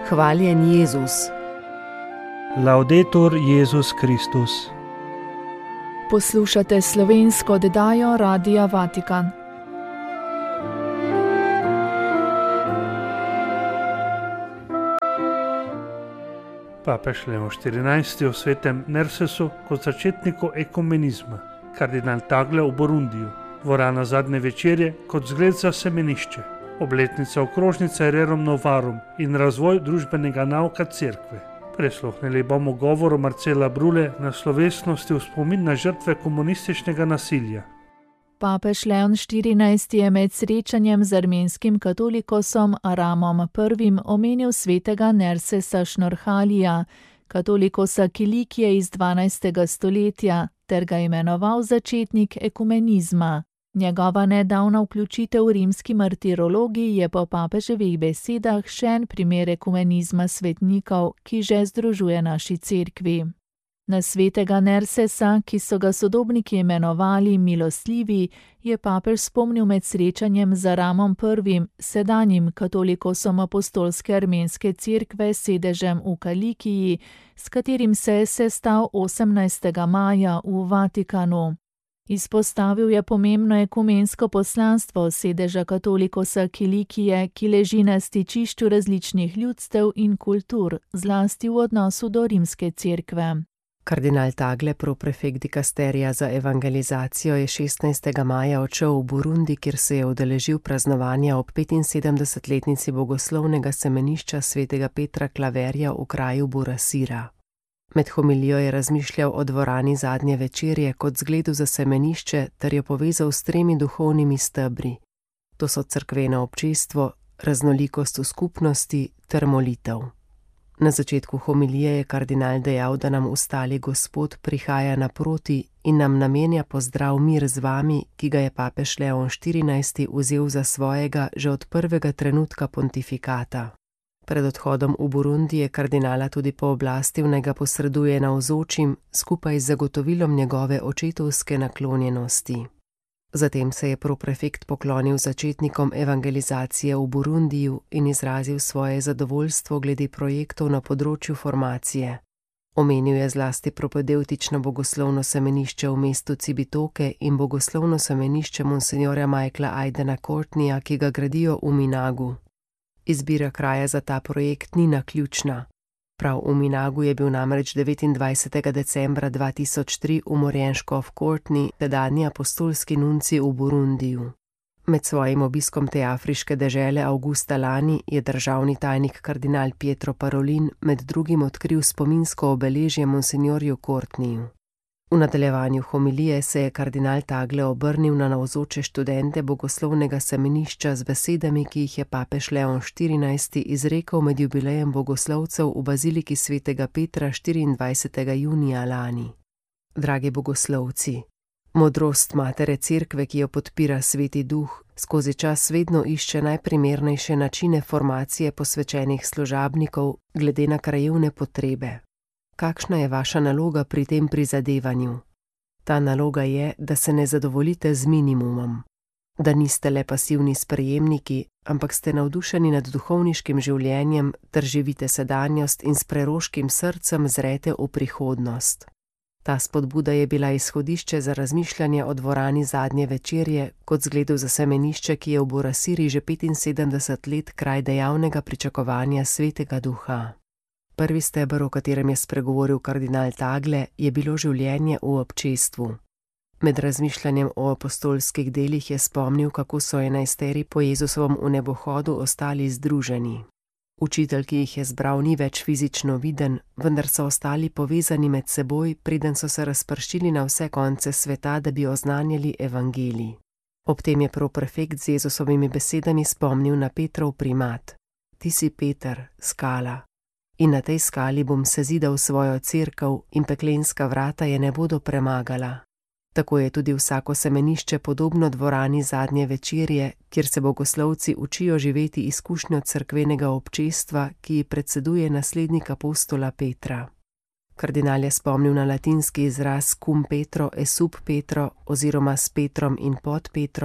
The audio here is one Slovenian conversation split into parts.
Hvaljen Jezus. Laudetur Jezus Kristus. Poslušate slovensko oddajo Radia Vatikan. Papež Leon XIV. O svetem Narcisu kot začetniku ekumenizma, kardinal Tagle v Burundiju, dvorana zadnje večerje kot zgled za semenišče, obletnica okrožnice Rerum Novarum in razvoj družbenega nauka cerkve. Prisluhnili bomo govoru Marcela Brule na slovesnosti v spomin na žrtve komunističnega nasilja. Papež Leon XIV. Je med srečanjem z armenskim katolikosom Aramom I. omenil svetega Narcisa Šnorhalija, katolikosa Kilikije iz 12. stoletja, ter ga imenoval začetnik ekumenizma. Njegova nedavna vključitev v rimski martirologiji je po papeževih besedah še en primer ekumenizma svetnikov, ki že združuje naši cerkvi. Na svetega Narcisa, ki so ga sodobniki imenovali milostljivi, je papež spomnil med srečanjem z Aramom I., sedanjim katolikosom apostolske armenske cerkve s sedežem v Kilikiji, s katerim se je sestal 18. maja v Vatikanu. Izpostavil je pomembno ekumensko poslanstvo sedeža katolikosa Kilikije, ki leži na stičišču različnih ljudstev in kultur, zlasti v odnosu do rimske cerkve. Kardinal Tagle, proprefekt dikasterija za evangelizacijo, je 16. maja odšel v Burundi, kjer se je udeležil praznovanja ob 75-letnici bogoslovnega semenišča svetega Petra Klaverja v kraju Burasira. Med homilijo je razmišljal o dvorani zadnje večerje kot zgledu za semenišče ter jo povezal s 3 duhovnimi stebri. To so cerkveno občestvo, raznolikost v skupnosti ter molitev. Na začetku homilije je kardinal dejal, da nam ustali Gospod prihaja naproti in nam namenja pozdrav mir z vami, ki ga je papež Leon XIV. Vzel za svojega že od prvega trenutka pontifikata. Pred odhodom v Burundi je kardinala tudi pooblastil, naj ga posreduje navzočim skupaj z zagotovilom njegove očetovske naklonjenosti. Zatem se je proprefekt poklonil začetnikom evangelizacije v Burundiju in izrazil svoje zadovoljstvo glede projektov na področju formacije. Omenil je zlasti propedeutično bogoslovno semenišče v mestu Cibitoke in bogoslovno semenišče monsinjorja Michaela Aidena Courtneyja, ki ga gradijo v Minagu. Izbira kraja za ta projekt ni naključna. Prav v Minagu je bil namreč 29. decembra 2003 umorjen škof Courtney, tedanji apostolski nuncij v Burundiju. Med svojim obiskom te afriške dežele avgusta lani je državni tajnik kardinal Pietro Parolin med drugim odkril spominsko obeležje monsinjorju Courtneyju. V nadaljevanju homilije se je kardinal Tagle obrnil na navzoče študente bogoslovnega semenišča z besedami, ki jih je papež Leon XIV. Izrekel med jubilejem bogoslovcev v baziliki svetega Petra 24. junija lani. Dragi bogoslovci, modrost matere cerkve, ki jo podpira Sveti Duh, skozi čas vedno išče najprimernejše načine formacije posvečenih služabnikov glede na krajevne potrebe. Kakšna je vaša naloga pri tem prizadevanju? Ta naloga je, da se ne zadovoljite z minimumom, da niste le pasivni sprejemniki, ampak ste navdušeni nad duhovniškim življenjem ter živite sedanjost in s preroškim srcem zrete v prihodnost. Ta spodbuda je bila izhodišče za razmišljanje o dvorani zadnje večerje kot zgledu za semenišče, ki je v Burasiri že 75 let kraj dejavnega pričakovanja Svetega Duha. Prvi steber, o katerem je spregovoril kardinal Tagle, je bilo življenje v občestvu. Med razmišljanjem o apostolskih delih je spomnil, kako so 11 po Jezusovem vnebohodu ostali združeni. Učitelj, ki jih je zbral, ni več fizično viden, vendar so ostali povezani med seboj, preden so se razpršili na vse konce sveta, da bi oznanjali evangelij. Ob tem je proprefekt z Jezusovimi besedami spomnil na Petrov primat. Ti si Peter, skala. In na tej skali bom sezidal svojo cerkev in peklenska vrata je ne bodo premagala. Tako je tudi vsako semenišče podobno dvorani zadnje večerje, kjer se bogoslovci učijo živeti izkušnjo cerkvenega občestva, ki ji predseduje naslednik apostola Petra. Kardinal je spomnil na latinski izraz cum Petro e sub Petro oziroma s Petrom in pod Petrom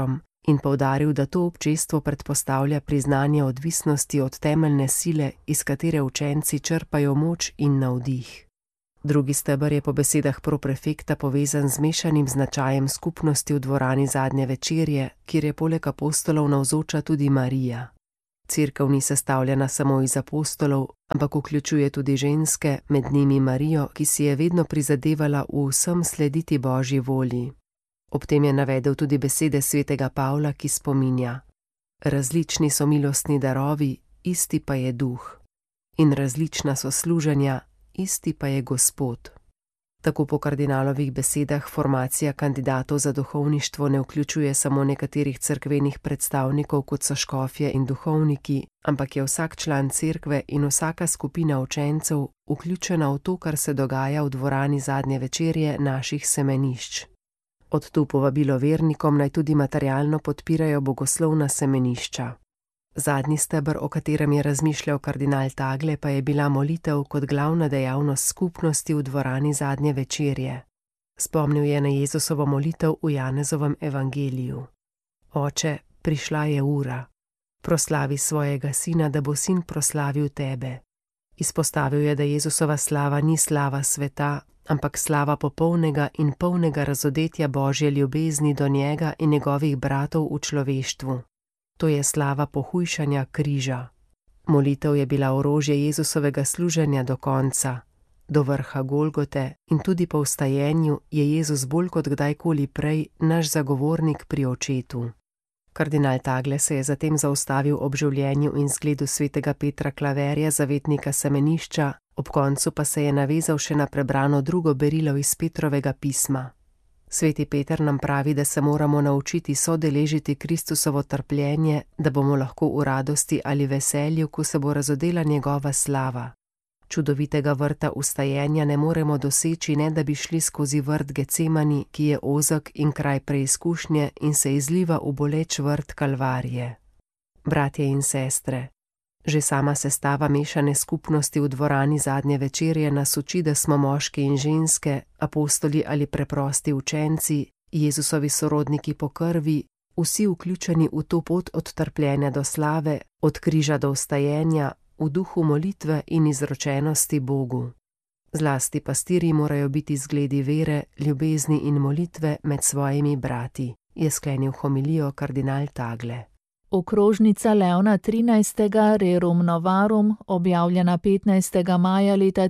in poudaril, da to občestvo predpostavlja priznanje odvisnosti od temeljne sile, iz katere učenci črpajo moč in navdih. Drugi steber je po besedah proprefekta povezan z mešanim značajem skupnosti v dvorani zadnje večerje, kjer je poleg apostolov navzoča tudi Marija. Cerkev ni sestavljena samo iz apostolov, ampak vključuje tudi ženske, med njimi Marijo, ki si je vedno prizadevala v vsem slediti Božji volji. Ob tem je navedel tudi besede svetega Pavla, ki spominja: različni so milostni darovi, isti pa je duh. In različna so služenja, isti pa je Gospod. Tako po kardinalovih besedah formacija kandidatov za duhovništvo ne vključuje samo nekaterih cerkvenih predstavnikov, kot so škofje in duhovniki, ampak je vsak član cerkve in vsaka skupina učencev vključena v to, kar se dogaja v dvorani zadnje večerje naših semenišč. Od tu povabilo vernikom naj tudi materialno podpirajo bogoslovna semenišča. Zadnji steber, o katerem je razmišljal kardinal Tagle, pa je bila molitev kot glavna dejavnost skupnosti v dvorani zadnje večerje. Spomnil je na Jezusovo molitev v Janezovem evangeliju: Oče, prišla je ura. Proslavi svojega sina, da bo sin proslavil tebe. Izpostavil je, da Jezusova slava ni slava sveta, ampak slava popolnega in polnega razodetja Božje ljubezni do njega in njegovih bratov v človeštvu. To je slava pohujšanja križa. Molitev je bila orožje Jezusovega služenja do konca. Do vrha Golgote in tudi po vstajenju je Jezus bolj kot kdajkoli prej naš zagovornik pri očetu. Kardinal Tagle se je zatem zaustavil ob življenju in zgledu svetega Petra Klaverja, zavetnika semenišča, ob koncu pa se je navezal še na prebrano drugo berilo iz Petrovega pisma. Sveti Peter nam pravi, da se moramo naučiti sodeležiti Kristusovo trpljenje, da bomo lahko v radosti ali veselju, ko se bo razodela njegova slava. Čudovitega vrta vstajenja ne moremo doseči, ne da bi šli skozi vrt Gecemani, ki je ozek in kraj preizkušnje in se izliva v boleč vrt Kalvarije. Bratje in sestre, že sama sestava mešane skupnosti v dvorani zadnje večerje nas uči, da smo moški in ženske, apostoli ali preprosti učenci, Jezusovi sorodniki po krvi, vsi vključeni v to pot od trpljenja do slave, od križa do vstajenja, v duhu molitve in izročenosti Bogu. Zlasti pastirji morajo biti zgledi vere, ljubezni in molitve med svojimi brati, je sklenil homilijo kardinal Tagle. Okrožnica Leona XIII. Rerum Novarum, objavljena 15. maja leta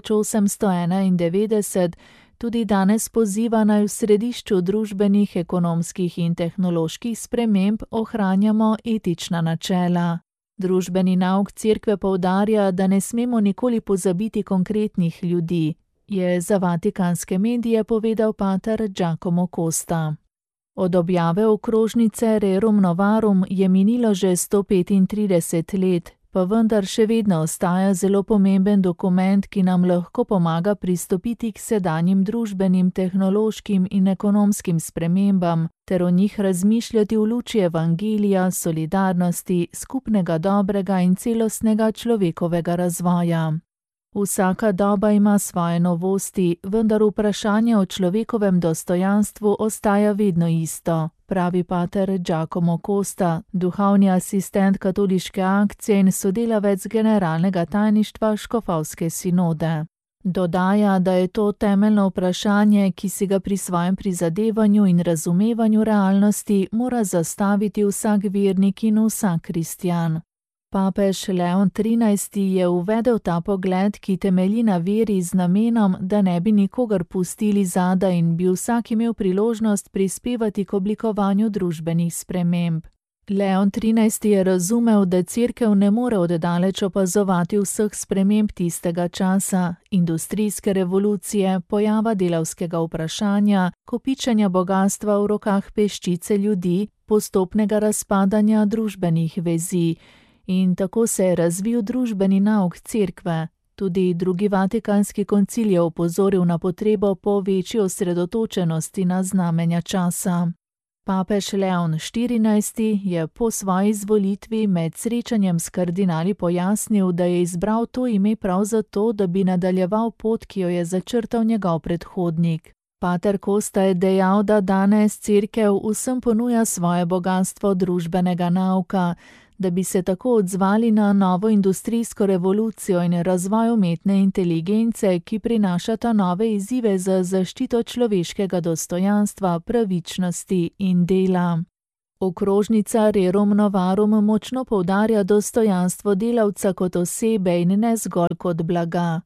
1891, tudi danes poziva naj v središču družbenih, ekonomskih in tehnoloških sprememb ohranjamo etična načela. Družbeni nauk cerkve poudarja, da ne smemo nikoli pozabiti konkretnih ljudi, je za vatikanske medije povedal pater Giacomo Costa. Od objave okrožnice Rerum Novarum je minilo že 135 let, pa vendar še vedno ostaja zelo pomemben dokument, ki nam lahko pomaga pristopiti k sedanjim družbenim, tehnološkim in ekonomskim spremembam, ter o njih razmišljati v luči evangelija, solidarnosti, skupnega dobrega in celostnega človekovega razvoja. Vsaka doba ima svoje novosti, vendar vprašanje o človekovem dostojanstvu ostaja vedno isto, pravi pater Giacomo Costa, duhovni asistent katoliške akcije in sodelavec generalnega tajništva škofovske sinode. Dodaja, da je to temeljno vprašanje, ki si ga pri svojem prizadevanju in razumevanju realnosti mora zastaviti vsak vernik in vsak kristjan. Papež Leon XIII. Je uvedel ta pogled, ki temelji na veri z namenom, da ne bi nikogar pustili zadaj in bi vsak imel priložnost prispevati k oblikovanju družbenih sprememb. Leon XIII. Je razumel, da cerkev ne more oddaleč opazovati vseh sprememb tistega časa, industrijske revolucije, pojava delavskega vprašanja, kopičenja bogastva v rokah peščice ljudi, postopnega razpadanja družbenih vezi. In tako se je razvil družbeni nauk cerkve. Tudi drugi vatikanski koncil je opozoril na potrebo po večji osredotočenosti na znamenja časa. Papež Leon XIV. Je po svoji izvolitvi med srečanjem s kardinali pojasnil, da je izbral to ime prav zato, da bi nadaljeval pot, ki jo je začrtal njegov predhodnik. Pater Costa je dejal, da danes Cerkev vsem ponuja svoje bogastvo družbenega nauka, da bi se tako odzvali na novo industrijsko revolucijo in razvoj umetne inteligence, ki prinašata nove izzive za zaščito človeškega dostojanstva, pravičnosti in dela. Okrožnica Rerum Novarum močno poudarja dostojanstvo delavca kot osebe in ne zgolj kot blaga.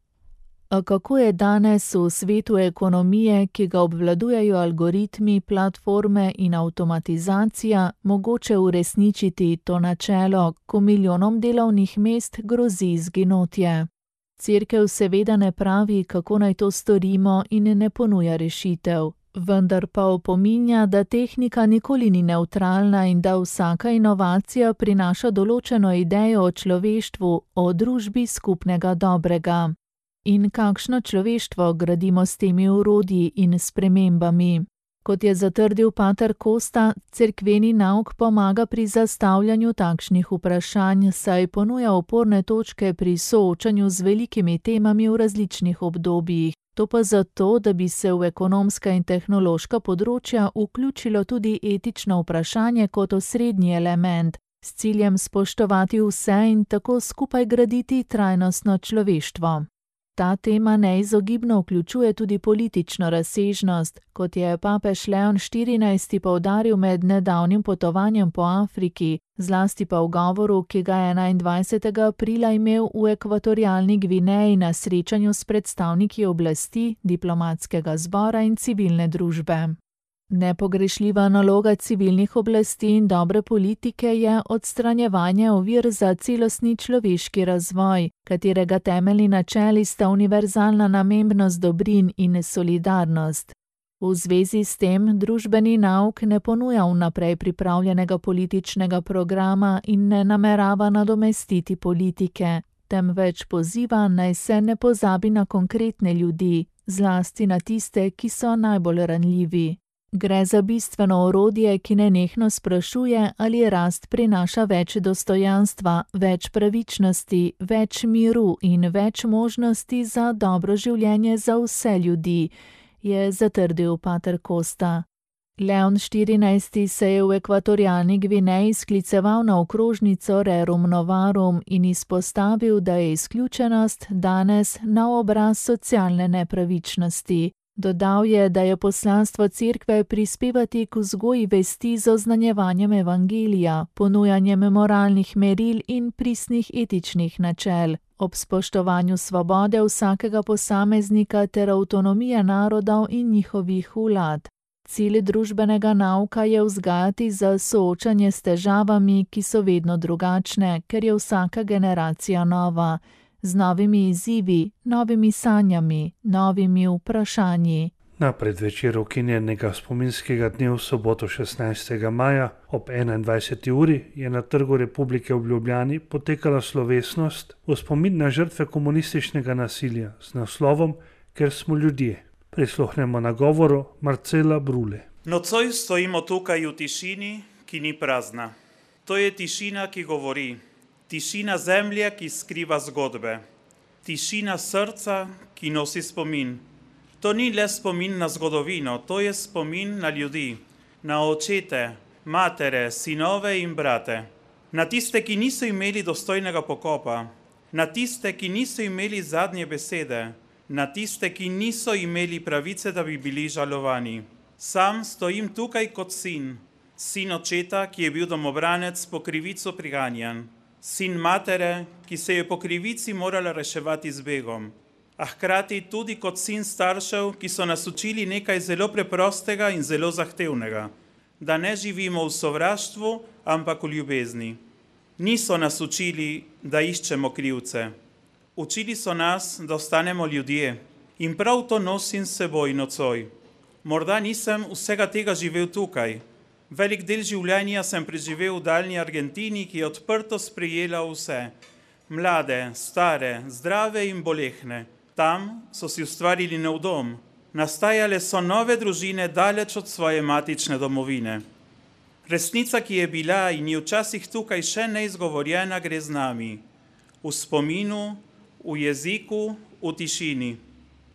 A kako je danes v svetu ekonomije, ki ga obvladujejo algoritmi, platforme in avtomatizacija, mogoče uresničiti to načelo, ko milijonom delovnih mest grozi izginotje? Cerkev seveda ne pravi, kako naj to storimo in ne ponuja rešitev, vendar pa opominja, da tehnika nikoli ni nevtralna in da vsaka inovacija prinaša določeno idejo o človeštvu, o družbi skupnega dobrega. In kakšno človeštvo gradimo s temi orodji in spremembami? Kot je zatrdil Pater Costa, cerkveni nauk pomaga pri zastavljanju takšnih vprašanj, saj ponuja oporne točke pri soočanju z velikimi temami v različnih obdobjih. To pa zato, da bi se v ekonomska in tehnološka področja vključilo tudi etično vprašanje kot osrednji element, s ciljem spoštovati vse in tako skupaj graditi trajnostno človeštvo. Ta tema neizogibno vključuje tudi politično razsežnost, kot je papež Leon XIV. Poudaril med nedavnim potovanjem po Afriki, zlasti pa v govoru, ki ga je 21. aprila imel v ekvatorialni Gvineji na srečanju s predstavniki oblasti, diplomatskega zbora in civilne družbe. Nepogrešljiva naloga civilnih oblasti in dobre politike je odstranjevanje ovir za celostni človeški razvoj, katerega temeljni načeli sta univerzalna namembnost dobrin in solidarnost. V zvezi s tem družbeni nauk ne ponuja vnaprej pripravljenega političnega programa in ne namerava nadomestiti politike, temveč poziva, naj se ne pozabi na konkretne ljudi, zlasti na tiste, ki so najbolj ranljivi. Gre za bistveno orodje, ki nenehno sprašuje, ali rast prinaša več dostojanstva, več pravičnosti, več miru in več možnosti za dobro življenje za vse ljudi, je zatrdil Pater Costa. Leon XIV. Se je v ekvatorialni Gvineji skliceval na okrožnico Rerum Novarum in izpostavil, da je izključenost danes nov obraz socialne nepravičnosti. Dodal je, da je poslanstvo cerkve prispevati k vzgoji vesti z oznanjevanjem evangelija, ponujanjem moralnih meril in pristnih etičnih načel, ob spoštovanju svobode vsakega posameznika ter avtonomije narodov in njihovih vlad. Cilj družbenega nauka je vzgajati za soočanje s težavami, ki so vedno drugačne, ker je vsaka generacija nova, z novimi izzivi, novimi sanjami, novimi vprašanji. Na predvečeru ukinjenega spominskega dne v soboto 16. maja ob 21. uri je na Trgu Republike v Ljubljani potekala slovesnost v spomin na žrtve komunističnega nasilja z naslovom Ker smo ljudje. Prisluhnemo nagovoru Marcela Brule. Nocoj stojimo tukaj v tišini, ki ni prazna. To je tišina, ki govori. Tišina zemlje, ki skriva zgodbe. Tišina srca, ki nosi spomin. To ni le spomin na zgodovino, to je spomin na ljudi, na očete, matere, sinove in brate. Na tiste, ki niso imeli dostojnega pokopa. Na tiste, ki niso imeli zadnje besede. Na tiste, ki niso imeli pravice, da bi bili žalovani. Sam stojim tukaj kot sin. Sin očeta, ki je bil domobranec po krivico priganjan. Sin matere, ki se je po krivici morala reševati z begom. A hkrati tudi kot sin staršev, ki so nas učili nekaj zelo preprostega in zelo zahtevnega. Da ne živimo v sovraštvu, ampak v ljubezni. Niso nas učili, da iščemo krivce. Učili so nas, da ostanemo ljudje. In prav to nosim s seboj nocoj. Morda nisem vsega tega živel tukaj. Velik del življenja sem preživel v daljni Argentini, ki je odprto sprejela vse. Mlade, stare, zdrave in bolehne. Tam so si ustvarili nov dom. Nastajale so nove družine daleč od svoje matične domovine. Resnica, ki je bila in je včasih tukaj še neizgovorjena, gre z nami. V spominu, v jeziku, v tišini.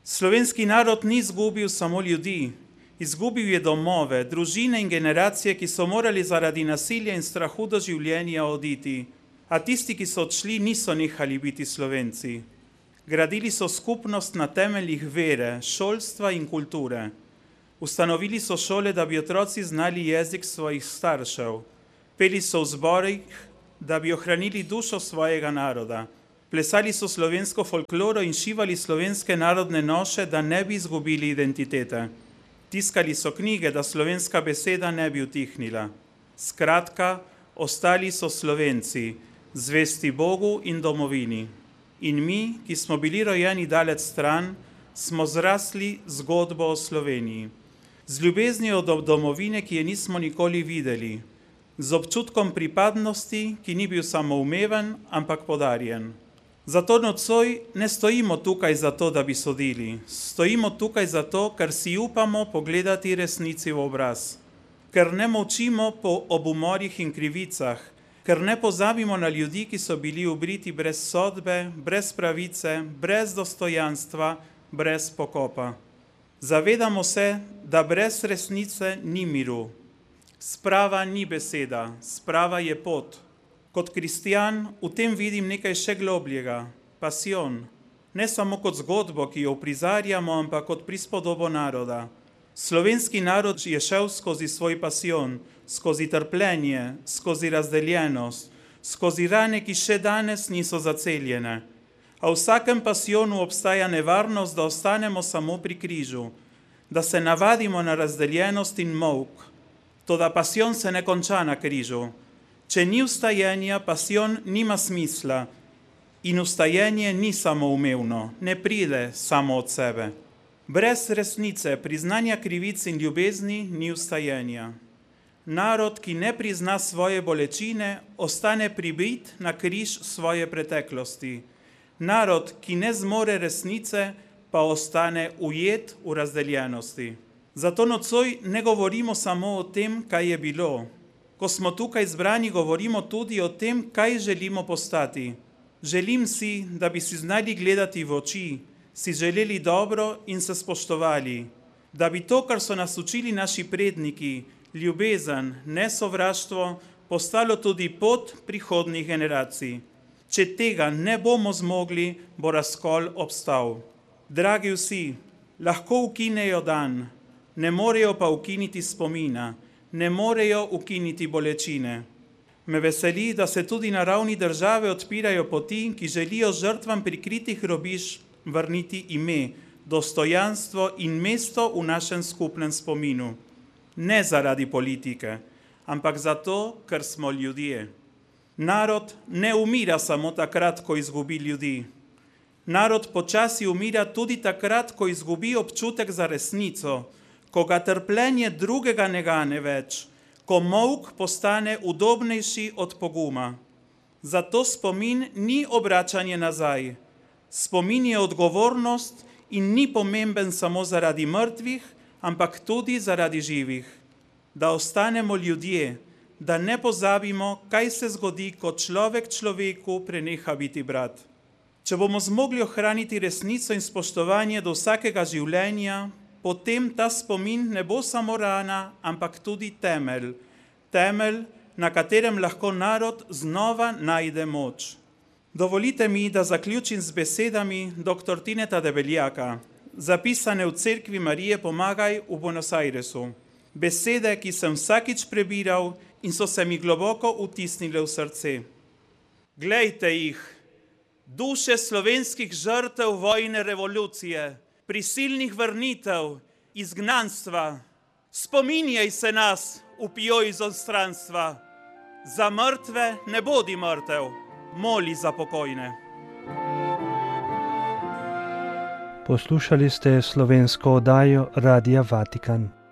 Slovenski narod ni izgubil samo ljudi, izgubil je domove, družine in generacije, ki so morali zaradi nasilja in strahu do življenja oditi, a tisti, ki so odšli, niso nehali biti Slovenci. Gradili so skupnost na temeljih vere, šolstva in kulture. Ustanovili so šole, da bi otroci znali jezik svojih staršev. Peli so v zborih, da bi ohranili dušo svojega naroda. Plesali so slovensko folkloro in šivali slovenske narodne noše, da ne bi izgubili identitete. Tiskali so knjige, da slovenska beseda ne bi utihnila. Skratka, ostali so Slovenci, zvesti Bogu in domovini. In mi, ki smo bili rojeni daleč stran, smo zrasli zgodbo o Sloveniji. Z ljubeznijo do domovine, ki je nismo nikoli videli. Z občutkom pripadnosti, ki ni bil samoumeven, ampak podarjen. Zato nocoj ne stojimo tukaj zato, da bi sodili. Stojimo tukaj zato, ker si upamo pogledati resnici v obraz. Ker ne molčimo ob umorih in krivicah. Ker ne pozabimo na ljudi, ki so bili ubriti brez sodbe, brez pravice, brez dostojanstva, brez pokopa. Zavedamo se, da brez resnice ni miru. Sprava ni beseda, sprava je pot. Kot kristjan v tem vidim nekaj še globljega, pasijon. Ne samo kot zgodbo, ki jo uprizarjamo, ampak kot prispodobo naroda. Slovenski narod je šel skozi svoj pasijon, skozi trpljenje, skozi razdeljenost, skozi rane, ki še danes niso zaceljene. A v vsakem pasijonu obstaja nevarnost, da ostanemo samo pri križu, da se navadimo na razdeljenost in molk. Toda pasijon se ne konča na križu. Če ni vstajenja, pasijon nima smisla in vstajenje ni samoumevno, ne pride samo od sebe. Brez resnice, priznanja krivic in ljubezni ni vstajenja. Narod, ki ne prizna svoje bolečine, ostane pribit na križ svoje preteklosti. Narod, ki ne zmore resnice, pa ostane ujet v razdeljenosti. Zato nocoj ne govorimo samo o tem, kaj je bilo. Ko smo tukaj zbrani, govorimo tudi o tem, kaj želimo postati. Želim si, da bi si znali gledati v oči, si želeli dobro in se spoštovali, da bi to, kar so nas učili naši predniki, ljubezen, ne sovraštvo, postalo tudi pot prihodnjih generacij. Če tega ne bomo zmogli, bo razkol obstal. Dragi vsi, lahko ukinejo dan, ne morejo pa ukiniti spomina, ne morejo ukiniti bolečine. Me veseli, da se tudi na ravni države odpirajo poti, ki želijo žrtvam prikritih grobišč vrniti ime, dostojanstvo in mesto v našem skupnem spominu. Ne zaradi politike, ampak zato, ker smo ljudje. Narod ne umira samo takrat, ko izgubi ljudi. Narod počasi umira tudi takrat, ko izgubi občutek za resnico, ko ga trpljenje drugega ne gane več, ko molk postane udobnejši od poguma. Zato spomin ni obračanje nazaj. Spomin je odgovornost in ni pomemben samo zaradi mrtvih, ampak tudi zaradi živih. Da ostanemo ljudje, da ne pozabimo, kaj se zgodi, ko človek človeku preneha biti brat. Če bomo zmogli ohraniti resnico in spoštovanje do vsakega življenja, potem ta spomin ne bo samo rana, ampak tudi temelj. Temelj, na katerem lahko narod znova najde moč. Dovolite mi, da zaključim z besedami dr. Tineta Debeljaka, zapisane v Cerkvi Marije Pomagaj v Buenos Airesu. Besede, ki sem vsakič prebiral in so se mi globoko vtisnile v srce. Glejte jih, duše slovenskih žrtev vojne revolucije, prisilnih vrnitev, izgnanstva. Spominjaj se nas, upijo iz odstranstva. Za mrtve ne bodi mrtev, moli za pokojne. Poslušali ste slovensko oddajo Radia Vatikan.